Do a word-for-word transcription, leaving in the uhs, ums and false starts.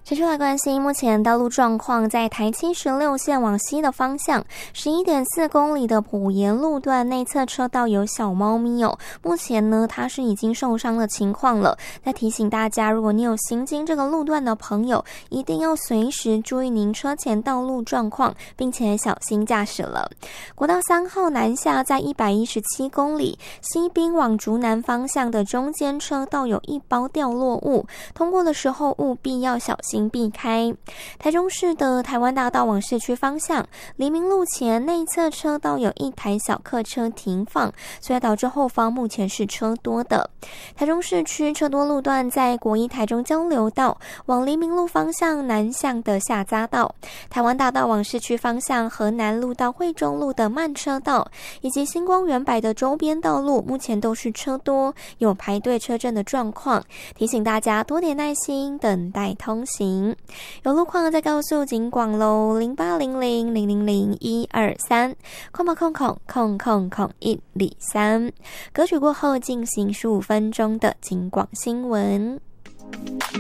持续来关心目前道路状况，在台七十六线往西的方向 十一点四公里的埔盐路段内侧车道有小猫咪哦，目前呢它是已经受伤的情况了。再提醒大家，如果你有行经这个路段的朋友，一定要随时注意您车前道路状况，并且小心驾驶了。国道三号南下在一百一十七公里西滨往竹南方向的中间车道有一包掉落物，通过的时候务必要小心避开。台中市的台湾大道往市区方向，黎明路前内侧车道有一台小客车停放，所以导致后方目前是车多的。台中市区车多路段在国一台中交流道往黎明路方向南向的下匝道，台湾大道往市区方向河南路到惠中路的慢车道，以及星光远百的周边道路目前都是车多，有排队车阵的状况，提醒大家多点耐心等待通行。有路况再告诉警广喽，零八零零零零零一二三，空空空空空空空一里三。歌曲过后进行十五分钟的警广新闻。